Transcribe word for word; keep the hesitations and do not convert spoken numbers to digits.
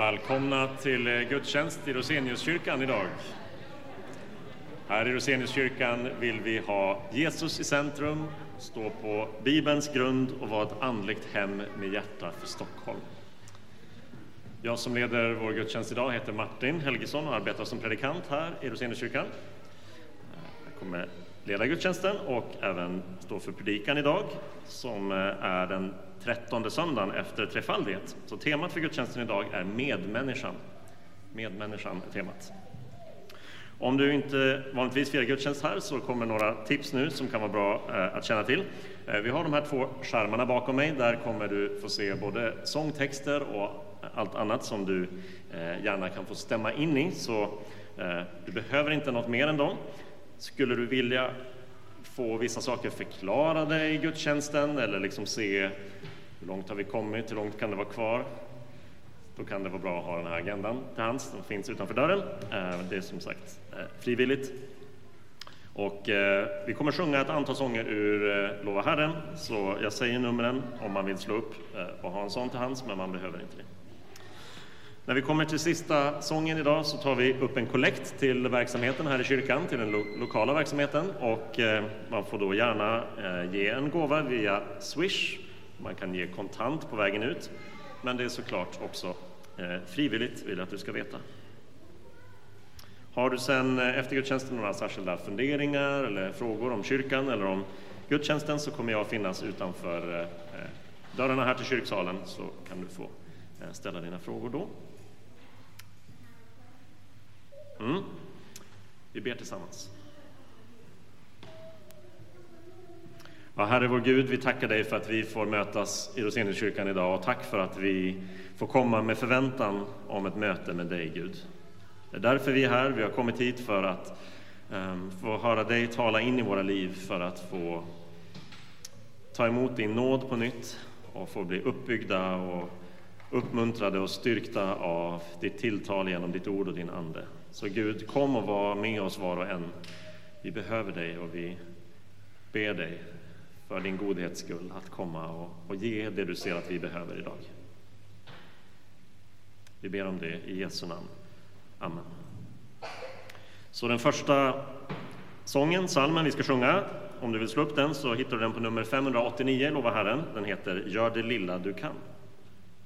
Välkomna till gudstjänst i Roseniuskyrkan idag. Här i Roseniuskyrkan vill vi ha Jesus i centrum, stå på Bibelns grund och vara ett andligt hem med hjärta för Stockholm. Jag som leder vår gudstjänst idag heter Martin Helgesson och arbetar som predikant här i Roseniuskyrkan. Jag kommer leda gudstjänsten och även stå för predikan idag, som är den trettonde söndagen efter trefaldighet. Så temat för gudstjänsten idag är medmänniskan. Medmänniskan är temat. Om du inte vanligtvis firar gudstjänst här så kommer några tips nu som kan vara bra att känna till. Vi har de här två skärmarna bakom mig. Där kommer du få se både sångtexter och allt annat som du gärna kan få stämma in i. Så du behöver inte något mer än dem. Skulle du vilja få vissa saker förklarade i gudstjänsten eller liksom se hur långt har vi kommit, hur långt kan det vara kvar, då kan det vara bra att ha den här agendan till hands. Den finns utanför dörren. Det är som sagt frivilligt. Och vi kommer sjunga ett antal sånger ur Lova Herren, så jag säger numren om man vill slå upp och ha en sån till hands, men man behöver inte det. När vi kommer till sista sången idag så tar vi upp en kollekt till verksamheten här i kyrkan, till den lo- lokala verksamheten. Och eh, man får då gärna eh, ge en gåva via Swish. Man kan ge kontant på vägen ut. Men det är såklart också eh, frivilligt, vill jag att du ska veta. Har du sen eh, efter gudstjänsten några särskilda funderingar eller frågor om kyrkan eller om gudstjänsten, så kommer jag finnas utanför eh, dörrarna här till kyrksalen, så kan du få eh, ställa dina frågor då. Mm. Vi ber tillsammans. Ja, Herre vår Gud, vi tackar dig för att vi får mötas i Roseniuskyrkan idag, och tack för att vi får komma med förväntan om ett möte med dig, Gud. Det är därför vi är här. Vi har kommit hit för att um, få höra dig tala in i våra liv, för att få ta emot din nåd på nytt och få bli uppbyggda och uppmuntrade och styrkta av ditt tilltal genom ditt ord och din ande. Så Gud, kom och var med oss var och en. Vi behöver dig och vi ber dig för din godhets skull att komma och, och ge det du ser att vi behöver idag. Vi ber om det i Jesu namn. Amen. Så den första sången, psalmen vi ska sjunga, om du vill slå upp den så hittar du den på nummer femhundraåttionio, Lova Herren. Den heter Gör det lilla du kan.